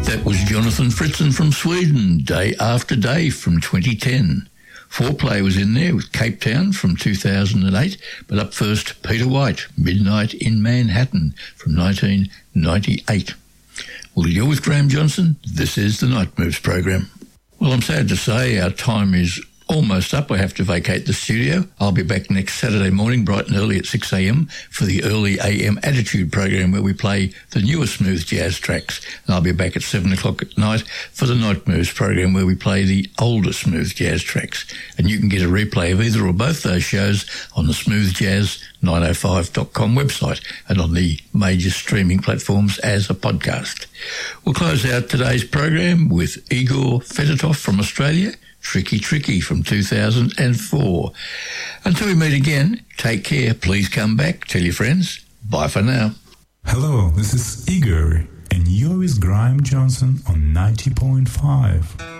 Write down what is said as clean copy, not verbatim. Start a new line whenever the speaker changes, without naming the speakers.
That was Jonathan Fritzen from Sweden, Day After Day from 2010. Foreplay was in there with Cape Town from 2008, but up first, Peter White, Midnight in Manhattan from 1998. Well, you're with Graham Johnson. This is the Night Moves program. Well, I'm sad to say our time is almost up. I have to vacate the studio. I'll be back next Saturday morning, bright and early at 6 a.m. for the Early AM Attitude program where we play the newer smooth jazz tracks. And I'll be back at 7 o'clock at night for the Night Moves program where we play the older smooth jazz tracks. And you can get a replay of either or both those shows on the smoothjazz905.com website and on the major streaming platforms as a podcast. We'll close out today's program with Igor Fedotov from Australia, Tricky Tricky from 2004. Until we meet again, take care. Please come back. Tell your friends. Bye for now.
Hello, this is Igor, and you're with Graham Johnson on 90.5.